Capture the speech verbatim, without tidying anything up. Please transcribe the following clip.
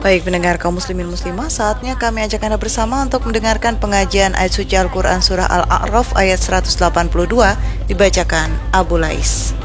Baik pendengar kaum muslimin muslimah, saatnya kami ajak Anda bersama untuk mendengarkan pengajian ayat suci Al-Quran Surah Al-A'raf ayat seratus delapan puluh dua dibacakan Abu Lais.